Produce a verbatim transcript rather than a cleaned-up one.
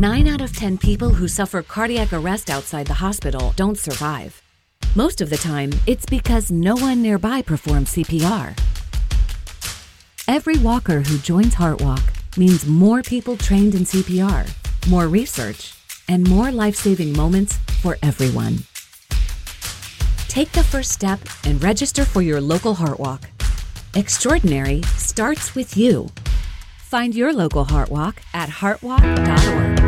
nine out of ten people who suffer cardiac arrest outside the hospital don't survive. Most of the time, it's because no one nearby performs C P R. Every walker who joins HeartWalk means more people trained in C P R, more research, and more life-saving moments for everyone. Take the first step and register for your local HeartWalk. Extraordinary starts with you. Find your local HeartWalk at heartwalk dot org.